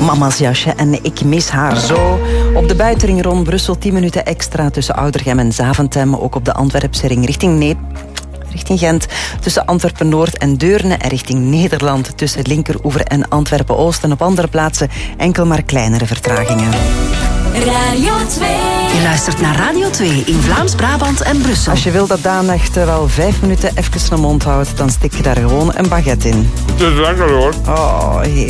Mama's jasje en ik mis haar zo. Op de buitenring rond Brussel 10 minuten extra tussen Oudergem en Zaventem. Ook op de Antwerpse ring richting Gent, tussen Antwerpen-Noord en Deurne en richting Nederland tussen Linkeroever en Antwerpen-Oost. En op andere plaatsen enkel maar kleinere vertragingen. Radio 2. Je luistert naar Radio 2 in Vlaams-Brabant en Brussel. Als je wil dat Daan echt wel 5 minuten even zijn mond houdt, dan stik je daar gewoon een baguette in. Het is lekker hoor. Oh,